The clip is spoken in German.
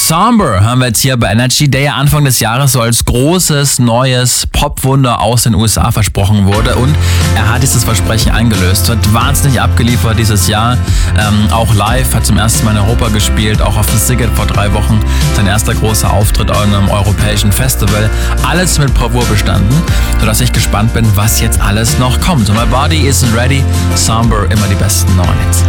Somber hören wir jetzt hier bei Energy, der ja Anfang des Jahres so als großes, neues Popwunder aus den USA versprochen wurde. Und er hat dieses Versprechen eingelöst. Hat wahnsinnig abgeliefert dieses Jahr. Auch live, hat zum ersten Mal in Europa gespielt. Auch auf dem Siget vor 3 Wochen. Sein erster großer Auftritt an einem europäischen Festival. Alles mit Bravour bestanden, sodass ich gespannt bin, was jetzt alles noch kommt. So, My Body Isn't Ready. Somber, immer die besten neuen Hits.